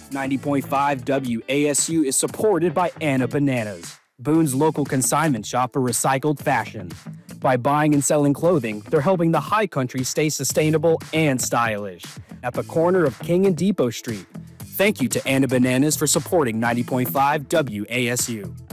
90.5 WASU is supported by Anna Bananas, Boone's local consignment shop for recycled fashion. By buying and selling clothing, they're helping the high country stay sustainable and stylish. At the corner of King and Depot Street. Thank you to Anna Bananas for supporting 90.5 WASU.